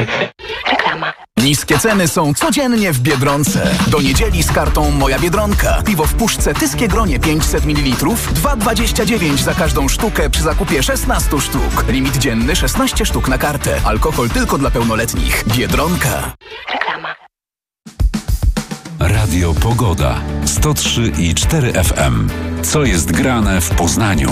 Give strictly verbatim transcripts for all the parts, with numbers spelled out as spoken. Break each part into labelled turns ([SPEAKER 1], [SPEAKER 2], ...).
[SPEAKER 1] Reklama.
[SPEAKER 2] Niskie ceny są codziennie w Biedronce. Do niedzieli z kartą Moja Biedronka. Piwo w puszce Tyskie Gronie pięćset mililitrów, dwa dwadzieścia dziewięć za każdą sztukę przy zakupie szesnaście sztuk. Limit dzienny szesnaście sztuk na kartę. Alkohol tylko dla pełnoletnich. Biedronka.
[SPEAKER 1] Reklama.
[SPEAKER 3] Radio Pogoda. sto trzy i cztery F M. Co jest grane w Poznaniu?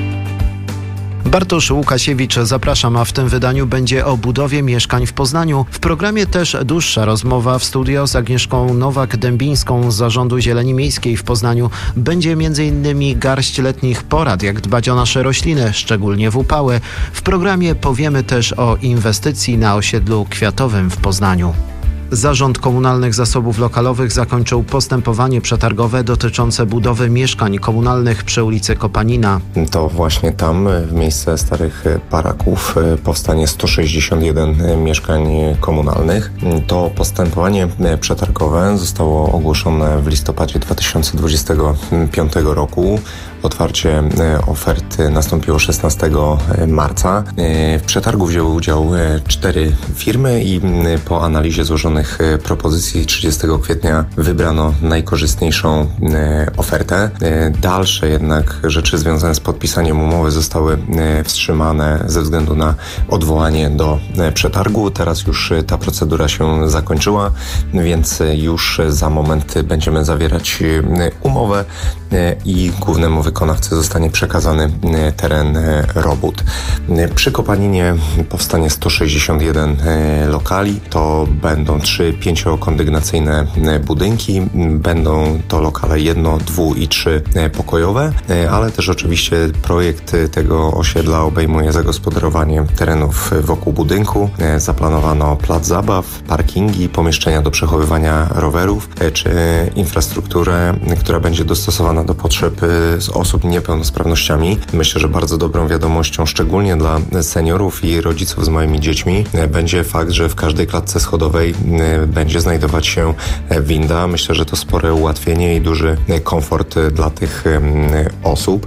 [SPEAKER 4] Bartosz Łukasiewicz, zapraszam, a w tym wydaniu będzie o budowie mieszkań w Poznaniu. W programie też dłuższa rozmowa w studio z Agnieszką Nowak-Dębińską z Zarządu Zieleni Miejskiej w Poznaniu. Będzie między innymi garść letnich porad, jak dbać o nasze rośliny, szczególnie w upały. W programie powiemy też o inwestycji na osiedlu kwiatowym w Poznaniu. Zarząd Komunalnych Zasobów Lokalowych zakończył postępowanie przetargowe dotyczące budowy mieszkań komunalnych przy ulicy Kopanina.
[SPEAKER 5] To właśnie tam, w miejsce starych baraków, powstanie sto sześćdziesiąt jeden mieszkań komunalnych. To postępowanie przetargowe zostało ogłoszone w listopadzie dwa tysiące dwudziestego piątego roku. Otwarcie oferty nastąpiło szesnastego marca. W przetargu wzięły udział cztery firmy i po analizie złożonych propozycji trzydziestego kwietnia wybrano najkorzystniejszą ofertę. Dalsze jednak rzeczy związane z podpisaniem umowy zostały wstrzymane ze względu na odwołanie do przetargu. Teraz już ta procedura się zakończyła, więc już za moment będziemy zawierać umowę i głównemu wykonawcy zostanie przekazany teren robót. Przy Kopaninie powstanie sto sześćdziesiąt jeden lokali. To będą trzy pięciokondygnacyjne budynki. Będą to lokale jedno, dwu i trzy pokojowe, ale też oczywiście projekt tego osiedla obejmuje zagospodarowanie terenów wokół budynku. Zaplanowano plac zabaw, parkingi, pomieszczenia do przechowywania rowerów, czy infrastrukturę, która będzie dostosowana do potrzeb osób z niepełnosprawnościami. Myślę, że bardzo dobrą wiadomością, szczególnie dla seniorów i rodziców z małymi dziećmi, będzie fakt, że w każdej klatce schodowej będzie znajdować się winda. Myślę, że to spore ułatwienie i duży komfort dla tych osób.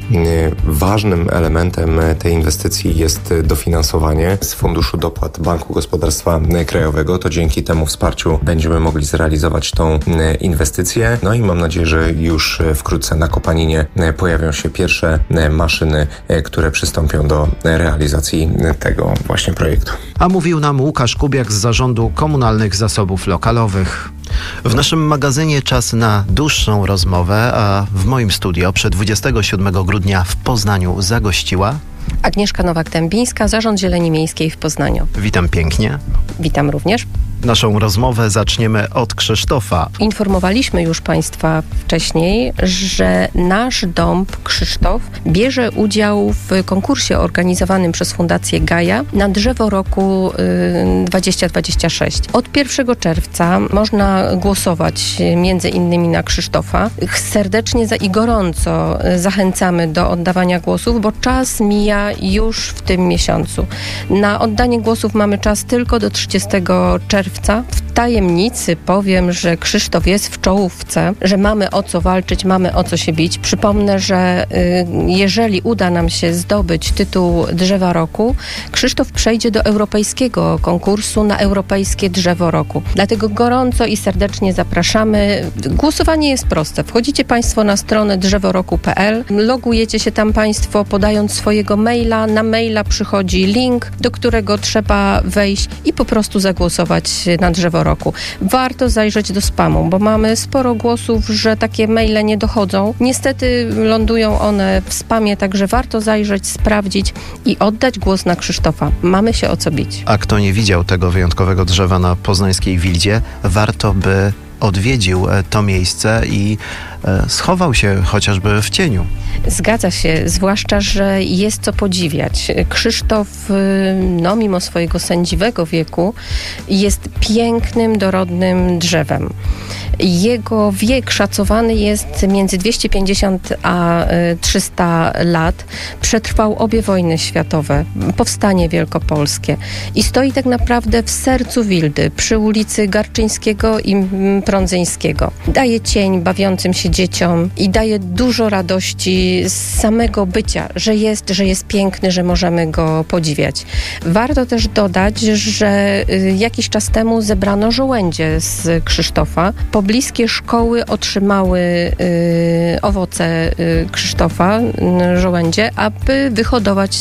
[SPEAKER 5] Ważnym elementem tej inwestycji jest dofinansowanie z Funduszu Dopłat Banku Gospodarstwa Krajowego. To dzięki temu wsparciu będziemy mogli zrealizować tą inwestycję. No i mam nadzieję, że już wkrótce na Kopaninie pojawią się pierwsze maszyny, które przystąpią do realizacji tego właśnie projektu.
[SPEAKER 4] A mówił nam Łukasz Kubiak z Zarządu Komunalnych Zasobów Lokalowych. W naszym magazynie czas na dłuższą rozmowę, a w moim studio przed dwudziestego siódmego grudnia w Poznaniu zagościła
[SPEAKER 6] Agnieszka Nowak-Dębińska, Zarząd Zieleni Miejskiej w Poznaniu.
[SPEAKER 4] Witam pięknie.
[SPEAKER 6] Witam również.
[SPEAKER 4] Naszą rozmowę zaczniemy od Krzysztofa.
[SPEAKER 6] Informowaliśmy już Państwa wcześniej, że nasz dąb Krzysztof bierze udział w konkursie organizowanym przez Fundację Gaja na drzewo roku dwa tysiące dwudziesty szósty. Od pierwszego czerwca można głosować między innymi na Krzysztofa. Serdecznie i gorąco zachęcamy do oddawania głosów, bo czas mija już w tym miesiącu. Na oddanie głosów mamy czas tylko do trzydziestego czerwca. W tajemnicy powiem, że Krzysztof jest w czołówce, że mamy o co walczyć, mamy o co się bić. Przypomnę, że y, jeżeli uda nam się zdobyć tytuł Drzewa Roku, Krzysztof przejdzie do europejskiego konkursu na Europejskie Drzewo Roku. Dlatego gorąco i serdecznie zapraszamy. Głosowanie jest proste. Wchodzicie Państwo na stronę drzeworoku kropka p l, logujecie się tam Państwo podając swojego maila. Na maila przychodzi link, do którego trzeba wejść i po prostu zagłosować na Drzewo Roku. Warto zajrzeć do spamu, bo mamy sporo głosów, że takie maile nie dochodzą. Niestety lądują one w spamie, także warto zajrzeć, sprawdzić i oddać głos na Krzysztofa. Mamy się o co bić.
[SPEAKER 4] A kto nie widział tego wyjątkowego drzewa na poznańskiej Wildzie, warto by odwiedził to miejsce i schował się chociażby w cieniu.
[SPEAKER 6] Zgadza się, zwłaszcza, że jest co podziwiać. Krzysztof, no mimo swojego sędziwego wieku, jest pięknym, dorodnym drzewem. Jego wiek szacowany jest między dwieście pięćdziesiąt a trzysta lat. Przetrwał obie wojny światowe, powstanie wielkopolskie i stoi tak naprawdę w sercu Wildy, przy ulicy Garczyńskiego i Prądzyńskiego. Daje cień bawiącym się dzieciom i daje dużo radości z samego bycia, że jest, że jest piękny, że możemy go podziwiać. Warto też dodać, że jakiś czas temu zebrano żołędzie z Krzysztofa. Pobliskie szkoły otrzymały y, owoce y, Krzysztofa, y, żołędzie, aby wyhodować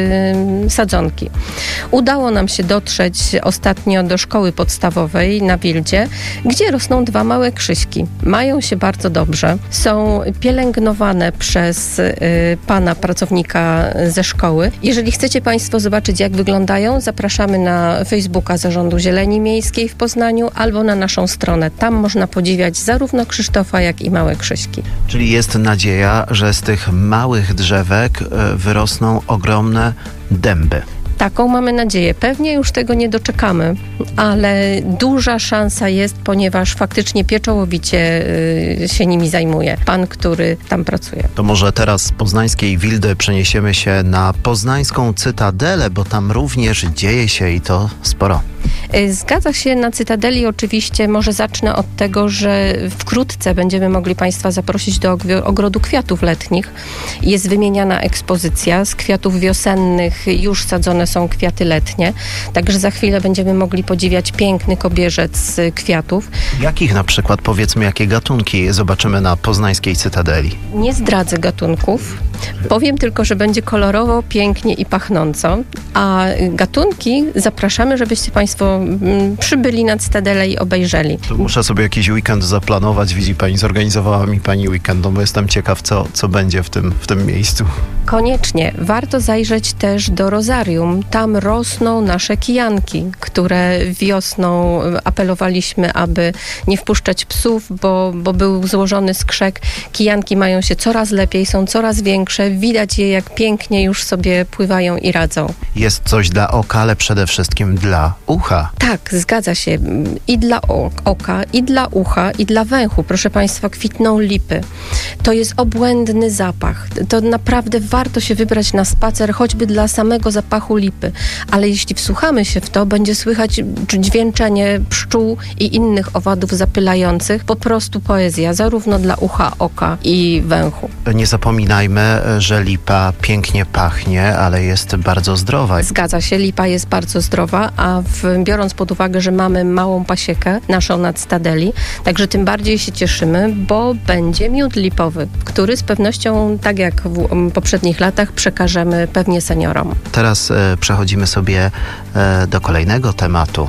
[SPEAKER 6] y, sadzonki. Udało nam się dotrzeć ostatnio do szkoły podstawowej na Wildzie, gdzie rosną dwa małe Krzyśki. Mają się bardzo dobrze. Są pielęgnowane przez y, pana pracownika ze szkoły. Jeżeli chcecie Państwo zobaczyć, jak wyglądają, zapraszamy na Facebooka Zarządu Zieleni Miejskiej w Poznaniu albo na naszą stronę. Tam można podziwiać zarówno Krzysztofa, jak i małe Krzyśki.
[SPEAKER 4] Czyli jest nadzieja, że z tych małych drzewek y, wyrosną ogromne dęby.
[SPEAKER 6] Taką mamy nadzieję. Pewnie już tego nie doczekamy, ale duża szansa jest, ponieważ faktycznie pieczołowicie y, się nimi zajmuje pan, który tam pracuje.
[SPEAKER 4] To może teraz z poznańskiej Wildy przeniesiemy się na poznańską Cytadelę, bo tam również dzieje się i to sporo.
[SPEAKER 6] Zgadza się, na Cytadeli oczywiście. Może zacznę od tego, że wkrótce będziemy mogli Państwa zaprosić do ogrodu kwiatów letnich. Jest wymieniana ekspozycja. Z kwiatów wiosennych już sadzone są kwiaty letnie. Także za chwilę będziemy mogli podziwiać piękny kobierzec kwiatów.
[SPEAKER 4] Jakich na przykład, powiedzmy, jakie gatunki zobaczymy na poznańskiej Cytadeli?
[SPEAKER 6] Nie zdradzę gatunków. Powiem tylko, że będzie kolorowo, pięknie i pachnąco. A gatunki zapraszamy, żebyście Państwo mm, przybyli na Cytadelę i obejrzeli.
[SPEAKER 4] To muszę sobie jakiś weekend zaplanować. Widzi Pani, zorganizowała mi Pani weekend, no bo jestem ciekaw, co, co będzie w tym, w tym miejscu.
[SPEAKER 6] Koniecznie. Warto zajrzeć też do rozarium. Tam rosną nasze kijanki, które wiosną apelowaliśmy, aby nie wpuszczać psów, bo, bo był złożony skrzek. Kijanki mają się coraz lepiej, są coraz większe. Widać je, jak pięknie już sobie pływają i radzą.
[SPEAKER 4] Jest coś dla oka, ale przede wszystkim dla ucha.
[SPEAKER 6] Tak, zgadza się. I dla oka, i dla ucha, i dla węchu. Proszę Państwa, kwitną lipy. To jest obłędny zapach. To naprawdę warto się wybrać na spacer, choćby dla samego zapachu lipy. Ale jeśli wsłuchamy się w to, będzie słychać dźwięczenie pszczół i innych owadów zapylających. Po prostu poezja, zarówno dla ucha, oka i węchu.
[SPEAKER 4] Nie zapominajmy, że lipa pięknie pachnie, ale jest bardzo zdrowa.
[SPEAKER 6] Zgadza się, lipa jest bardzo zdrowa, a w, biorąc pod uwagę, że mamy małą pasiekę naszą na Cytadeli, także tym bardziej się cieszymy, bo będzie miód lipowy, który z pewnością, tak jak w poprzednich latach, przekażemy pewnie seniorom.
[SPEAKER 4] Teraz e, przechodzimy sobie e, do kolejnego tematu.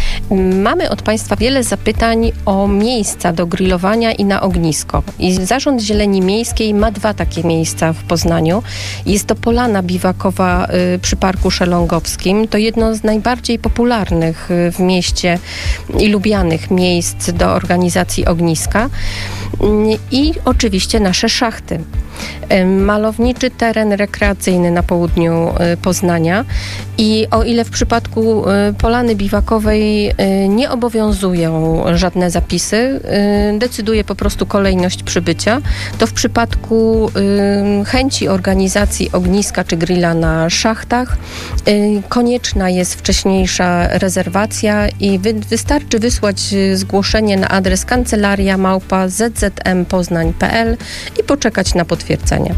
[SPEAKER 6] Mamy od Państwa wiele zapytań o miejsca do grillowania i na ognisko. I Zarząd Zieleni Miejskiej ma dwa takie miejsca w Poznaniu. Jest to polana biwakowa y, przy Parku Szelongowskim. To jedno z najbardziej popularnych y, w mieście i lubianych miejsc do organizacji ogniska. Y, I oczywiście nasze szachty. Y, malowniczy teren rekreacyjny na południu y, Poznania. I o ile w przypadku y, polany biwakowej nie obowiązują żadne zapisy, decyduje po prostu kolejność przybycia, to w przypadku chęci organizacji ogniska czy grilla na szachtach konieczna jest wcześniejsza rezerwacja i wy, wystarczy wysłać zgłoszenie na adres kancelaria małpa zzmpoznań kropka pl i poczekać na potwierdzenie.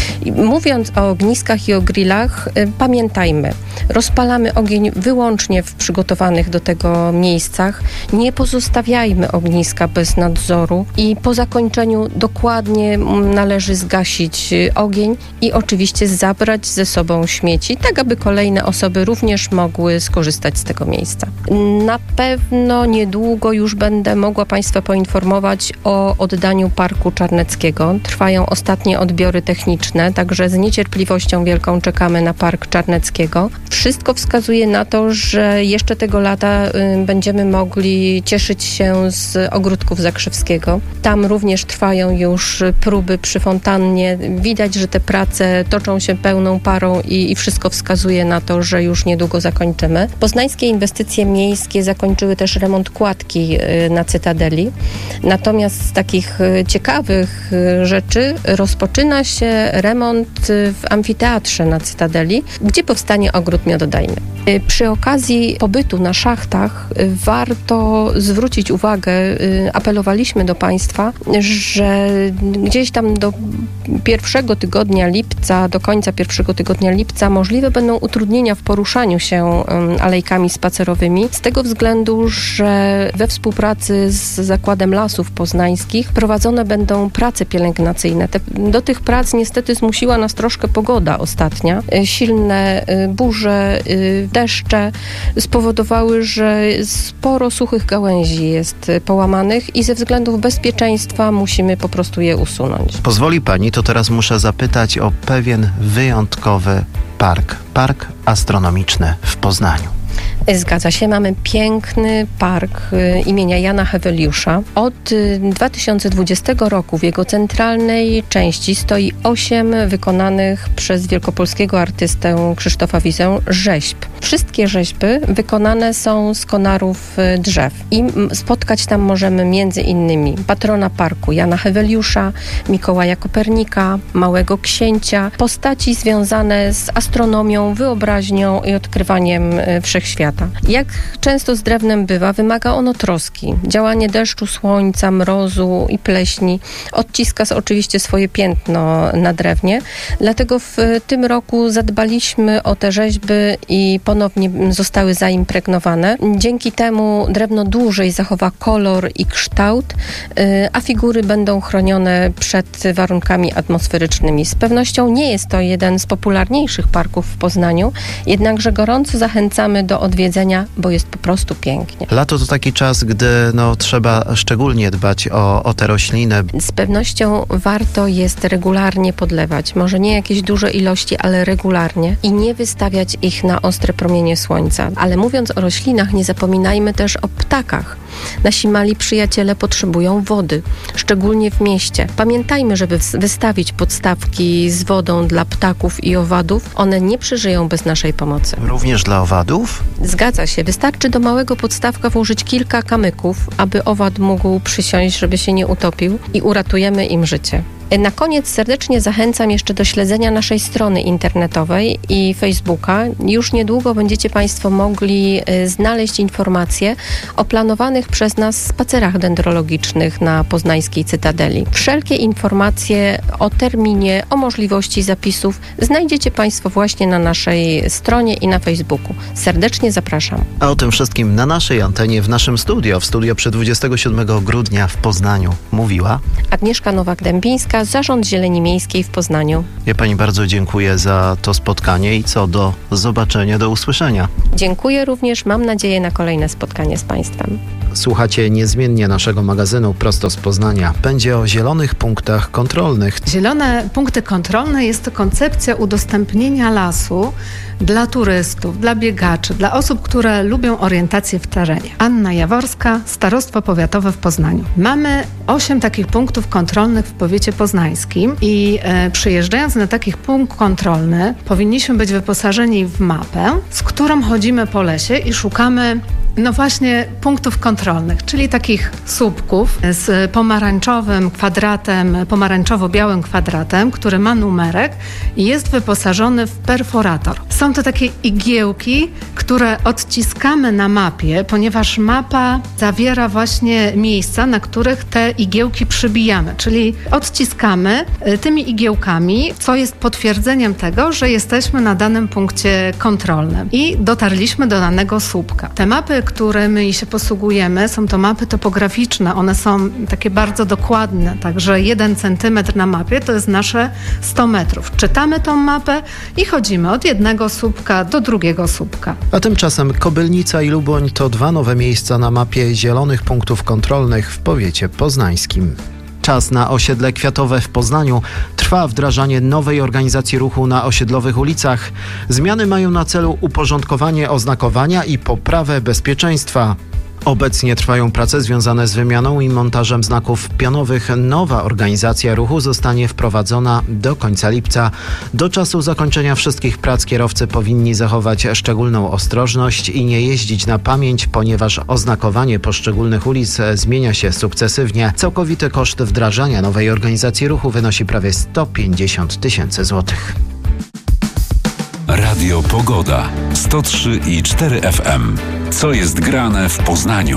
[SPEAKER 6] Mówiąc o ogniskach i o grillach, pamiętajmy, rozpalamy ogień wyłącznie w przygotowanych do tego miejscach. Nie pozostawiajmy ogniska bez nadzoru i po zakończeniu dokładnie należy zgasić ogień i oczywiście zabrać ze sobą śmieci, tak aby kolejne osoby również mogły skorzystać z tego miejsca. Na pewno niedługo już będę mogła Państwa poinformować o oddaniu Parku Czarneckiego. Trwają ostatnie odbiory techniczne, także z niecierpliwością wielką czekamy na Park Czarneckiego. Wszystko wskazuje na to, że jeszcze tego lata y, będziemy mogli cieszyć się z ogródków Zakrzewskiego. Tam również trwają już próby przy fontannie. Widać, że te prace toczą się pełną parą i, i wszystko wskazuje na to, że już niedługo zakończymy. Poznańskie inwestycje miejskie zakończyły też remont kładki y, na Cytadeli. Natomiast z takich y, ciekawych y, rzeczy rozpoczęły rozpoczyna się remont w amfiteatrze na Cytadeli, gdzie powstanie ogród miododajny. Przy okazji pobytu na szachtach warto zwrócić uwagę, apelowaliśmy do Państwa, że gdzieś tam do pierwszego tygodnia lipca, do końca pierwszego tygodnia lipca możliwe będą utrudnienia w poruszaniu się alejkami spacerowymi, z tego względu, że we współpracy z Zakładem Lasów Poznańskich prowadzone będą prace pielęgnacyjne. Te, do tych prac niestety zmusiła nas troszkę pogoda ostatnia. Silne burze, deszcze spowodowały, że sporo suchych gałęzi jest połamanych i ze względów bezpieczeństwa musimy po prostu je usunąć.
[SPEAKER 4] Pozwoli Pani, to teraz muszę zapytać o pewien wyjątkowy park. Park astronomiczny w Poznaniu.
[SPEAKER 6] Zgadza się, mamy piękny park y, imienia Jana Heweliusza. Od y, dwa tysiące dwudziestego roku w jego centralnej części stoi osiem wykonanych przez wielkopolskiego artystę Krzysztofa Wizę rzeźb. Wszystkie rzeźby wykonane są z konarów y, drzew i m, spotkać tam możemy między innymi patrona parku Jana Heweliusza, Mikołaja Kopernika, Małego Księcia, postaci związane z astronomią, wyobraźnią i odkrywaniem y, wszechświata. Jak często z drewnem bywa, wymaga ono troski. Działanie deszczu, słońca, mrozu i pleśni odciska oczywiście swoje piętno na drewnie. Dlatego w tym roku zadbaliśmy o te rzeźby i ponownie zostały zaimpregnowane. Dzięki temu drewno dłużej zachowa kolor i kształt, a figury będą chronione przed warunkami atmosferycznymi. Z pewnością nie jest to jeden z popularniejszych parków w Poznaniu, jednakże gorąco zachęcamy do odwiedzenia, bo jest po prostu pięknie.
[SPEAKER 4] Lato to taki czas, gdy no, trzeba szczególnie dbać o, o te rośliny.
[SPEAKER 6] Z pewnością warto jest regularnie podlewać. Może nie jakieś duże ilości, ale regularnie i nie wystawiać ich na ostre promienie słońca. Ale mówiąc o roślinach, nie zapominajmy też o ptakach. Nasi mali przyjaciele potrzebują wody, szczególnie w mieście. Pamiętajmy, żeby wystawić podstawki z wodą dla ptaków i owadów. One nie przeżyją bez naszej pomocy.
[SPEAKER 4] Również dla owadów?
[SPEAKER 6] Zgadza się. Wystarczy do małego podstawka włożyć kilka kamyków, aby owad mógł przysiąść, żeby się nie utopił i uratujemy im życie. Na koniec serdecznie zachęcam jeszcze do śledzenia naszej strony internetowej i Facebooka. Już niedługo będziecie Państwo mogli znaleźć informacje o planowanych przez nas spacerach dendrologicznych na poznańskiej Cytadeli. Wszelkie informacje o terminie, o możliwości zapisów znajdziecie Państwo właśnie na naszej stronie i na Facebooku. Serdecznie zapraszam.
[SPEAKER 4] A o tym wszystkim na naszej antenie, w naszym studio, w studio przy dwudziestego siódmego grudnia w Poznaniu mówiła
[SPEAKER 6] Agnieszka Nowak-Dębińska, Zarząd Zieleni Miejskiej w Poznaniu.
[SPEAKER 4] Ja Pani bardzo dziękuję za to spotkanie i co do zobaczenia, do usłyszenia.
[SPEAKER 6] Dziękuję również, mam nadzieję na kolejne spotkanie z Państwem.
[SPEAKER 4] Słuchacie niezmiennie naszego magazynu prosto z Poznania. Będzie o zielonych punktach kontrolnych.
[SPEAKER 1] Zielone punkty kontrolne jest to koncepcja udostępnienia lasu dla turystów, dla biegaczy, dla osób, które lubią orientację w terenie. Anna Jaworska, Starostwo Powiatowe w Poznaniu. Mamy osiem takich punktów kontrolnych w powiecie poznańskim i e, przyjeżdżając na taki punkt kontrolny powinniśmy być wyposażeni w mapę, z którą chodzimy po lesie i szukamy no właśnie punktów kontrolnych, czyli takich słupków z pomarańczowym kwadratem, pomarańczowo-białym kwadratem, który ma numerek i jest wyposażony w perforator. Są to takie igiełki, które odciskamy na mapie, ponieważ mapa zawiera właśnie miejsca, na których te igiełki przybijamy, czyli odciskamy tymi igiełkami, co jest potwierdzeniem tego, że jesteśmy na danym punkcie kontrolnym i dotarliśmy do danego słupka. Te mapy, którymi się posługujemy, są to mapy topograficzne. One są takie bardzo dokładne, także jeden centymetr na mapie to jest nasze sto metrów. Czytamy tą mapę i chodzimy od jednego słupka do drugiego słupka.
[SPEAKER 4] A tymczasem Kobylnica i Luboń to dwa nowe miejsca na mapie zielonych punktów kontrolnych w powiecie poznańskim. Czas na osiedle kwiatowe w Poznaniu. Trwa wdrażanie nowej organizacji ruchu na osiedlowych ulicach. Zmiany mają na celu uporządkowanie oznakowania i poprawę bezpieczeństwa. Obecnie trwają prace związane z wymianą i montażem znaków pionowych. Nowa organizacja ruchu zostanie wprowadzona do końca lipca. Do czasu zakończenia wszystkich prac kierowcy powinni zachować szczególną ostrożność i nie jeździć na pamięć, ponieważ oznakowanie poszczególnych ulic zmienia się sukcesywnie. Całkowity koszt wdrażania nowej organizacji ruchu wynosi prawie sto pięćdziesiąt tysięcy złotych.
[SPEAKER 3] Radio Pogoda sto trzy i cztery F M. Co jest grane w Poznaniu?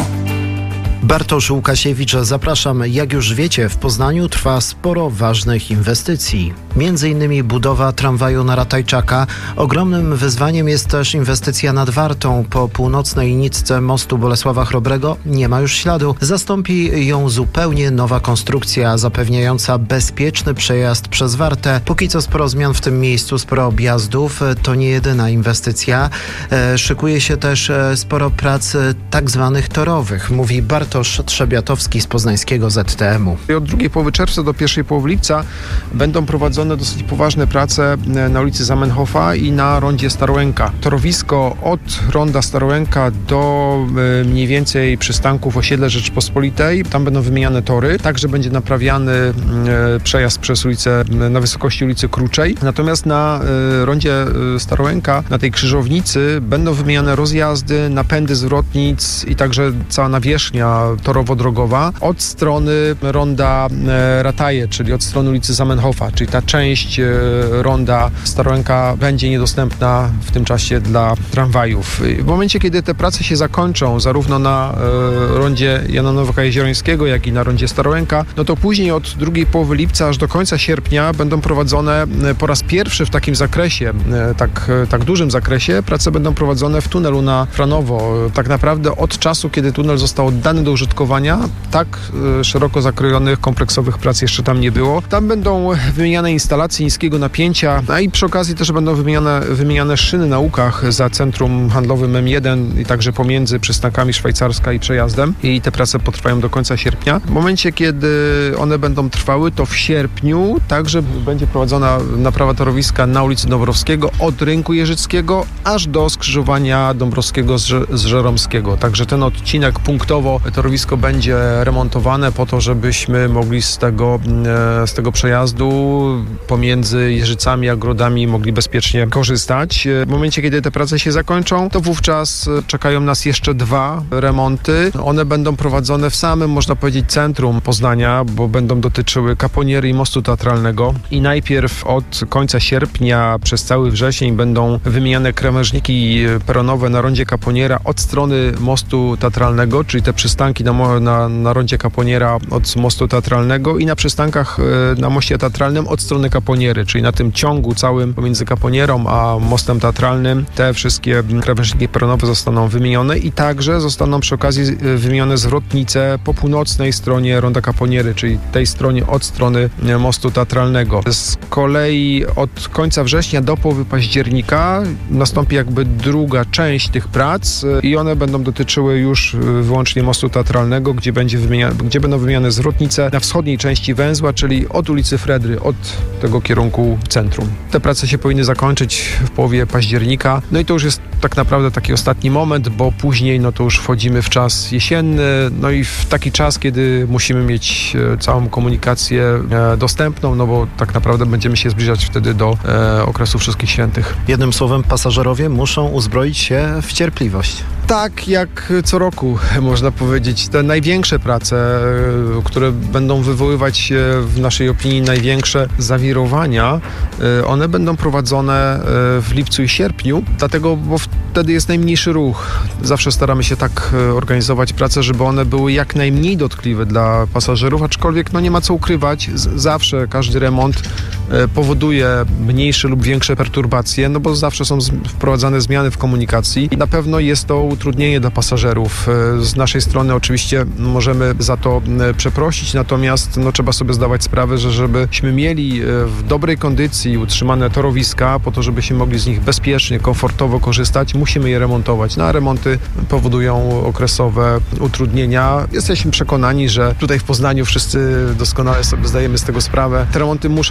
[SPEAKER 4] Bartosz Łukasiewicz, zapraszam. Jak już wiecie, w Poznaniu trwa sporo ważnych inwestycji. Między innymi budowa tramwaju na Ratajczaka. Ogromnym wyzwaniem jest też inwestycja nad Wartą. Po północnej nitce mostu Bolesława Chrobrego nie ma już śladu. Zastąpi ją zupełnie nowa konstrukcja zapewniająca bezpieczny przejazd przez Wartę. Póki co sporo zmian w tym miejscu, sporo objazdów. To nie jedyna inwestycja. E, szykuje się też e, sporo prac e, tak zwanych torowych, mówi Bartosz Trzebiatowski z poznańskiego Z T M u.
[SPEAKER 7] Od drugiej połowy czerwca do pierwszej połowy lipca będą prowadzone dosyć poważne prace na ulicy Zamenhofa i na rondzie Starołęka. Torowisko od ronda Starołęka do mniej więcej przystanków osiedle Rzeczypospolitej. Tam będą wymieniane tory, także będzie naprawiany przejazd przez ulicę na wysokości ulicy Kruczej. Natomiast na rondzie Starołęka, na tej krzyżownicy będą wymieniane rozjazdy, napędy zwrotnic i także cała nawierzchnia torowo-drogowa od strony ronda Rataje, czyli od strony ulicy Zamenhofa, czyli ta część ronda Starołęka będzie niedostępna w tym czasie dla tramwajów. W momencie, kiedy te prace się zakończą, zarówno na rondzie Jana Nowaka-Jeziorańskiego, jak i na rondzie Starołęka, no to później od drugiej połowy lipca aż do końca sierpnia będą prowadzone po raz pierwszy w takim zakresie, tak, tak dużym zakresie, prace będą prowadzone w tunelu na Franowo. Tak naprawdę od czasu, kiedy tunel został oddany do użytkowania, tak szeroko zakrojonych, kompleksowych prac jeszcze tam nie było. Tam będą wymieniane instalacje niskiego napięcia, a i przy okazji też będą wymieniane, wymieniane szyny na łukach za centrum handlowym M jeden i także pomiędzy przystankami Szwajcarska i przejazdem. I te prace potrwają do końca sierpnia. W momencie, kiedy one będą trwały, to w sierpniu także będzie prowadzona naprawa torowiska na ulicy Dąbrowskiego od Rynku Jeżyckiego aż do skrzyżowania Dąbrowskiego z, z Żeromskiego. Także ten odcinek punktowo torowisko będzie remontowane po to, żebyśmy mogli z tego, z tego przejazdu pomiędzy Jeżycami a Grodami mogli bezpiecznie korzystać. W momencie, kiedy te prace się zakończą, to wówczas czekają nas jeszcze dwa remonty. One będą prowadzone w samym, można powiedzieć, centrum Poznania, bo będą dotyczyły Kaponiery i mostu teatralnego. I najpierw od końca sierpnia przez cały wrzesień będą wymieniane krawężniki peronowe na rondzie Kaponiera od strony mostu teatralnego, czyli te przystanki na, na, na rondzie Kaponiera od mostu teatralnego i na przystankach na moście teatralnym od strony Kaponiery, czyli na tym ciągu całym pomiędzy Kaponierą a mostem teatralnym te wszystkie krawężniki peronowe zostaną wymienione i także zostaną przy okazji wymienione zwrotnice po północnej stronie ronda Kaponiery, czyli tej stronie od strony mostu teatralnego. Z kolei od końca września do połowy października nastąpi jakby druga część tych prac i one będą dotyczyły już wyłącznie mostu teatralnego, gdzie, będzie wymienia, gdzie będą wymieniane zwrotnice na wschodniej części węzła, czyli od ulicy Fredry, od tego kierunku centrum. Te prace się powinny zakończyć w połowie października. No i to już jest tak naprawdę taki ostatni moment, bo później no to już wchodzimy w czas jesienny, no i w taki czas, kiedy musimy mieć całą komunikację dostępną, no bo tak naprawdę będziemy się zbliżać wtedy do e, okresu Wszystkich Świętych.
[SPEAKER 4] Jednym słowem, pasażerowie muszą uzbroić się w cierpliwość.
[SPEAKER 7] Tak, jak co roku, można powiedzieć. Te największe prace, które będą wywoływać w naszej opinii największe zawirowania, one będą prowadzone w lipcu i sierpniu, dlatego, bo wtedy jest najmniejszy ruch. Zawsze staramy się tak organizować prace, żeby one były jak najmniej dotkliwe dla pasażerów, aczkolwiek no nie ma co ukrywać, zawsze każdy remont powoduje mniejsze lub większe perturbacje, no bo zawsze są wprowadzane zmiany w komunikacji i na pewno jest to utrudnienie dla pasażerów. Z naszej strony oczywiście możemy za to przeprosić, natomiast no, trzeba sobie zdawać sprawę, że żebyśmy mieli w dobrej kondycji utrzymane torowiska, po to, żebyśmy mogli z nich bezpiecznie, komfortowo korzystać, musimy je remontować. No, a remonty powodują okresowe utrudnienia. Jesteśmy przekonani, że tutaj w Poznaniu wszyscy doskonale sobie zdajemy z tego sprawę. Te remonty muszą być wykonywane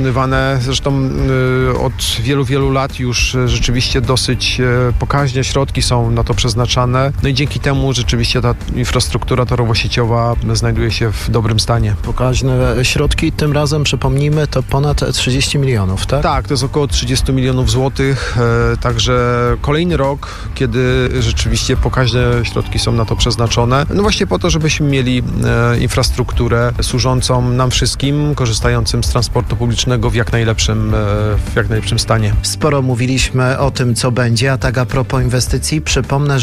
[SPEAKER 7] wykonywane zresztą od wielu, wielu lat już rzeczywiście dosyć pokaźnie środki są na to przeznaczane. No i dzięki temu rzeczywiście ta infrastruktura torowo-sieciowa znajduje się w dobrym stanie.
[SPEAKER 4] Pokaźne środki, tym razem przypomnijmy, to ponad trzydzieści milionów, tak?
[SPEAKER 7] Tak, to jest około trzydzieści milionów złotych, także kolejny rok, kiedy rzeczywiście pokaźne środki są na to przeznaczone. No właśnie po to, żebyśmy mieli infrastrukturę służącą nam wszystkim, korzystającym z transportu publicznego w jak najlepszym, w jak najlepszym stanie.
[SPEAKER 4] Sporo mówiliśmy o tym, co będzie, a tak a propos inwestycji, przypomnę,